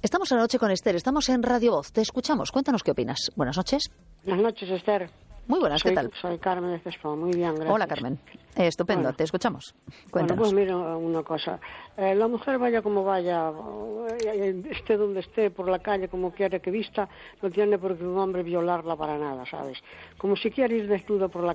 Estamos en la noche con Esther, estamos en Radio Voz, te escuchamos, cuéntanos qué opinas. Buenas noches. Buenas noches, Esther. Muy buenas, ¿qué tal? Soy Carmen de Cespo, muy bien, gracias. Hola, Carmen. Estupendo, Bueno. te escuchamos. Cuéntanos. Bueno, pues mira una cosa. La mujer vaya como vaya, esté donde esté, por la calle, como quiera que vista, no tiene por qué un hombre violarla para nada, ¿sabes? Como si quiere ir desnudo por la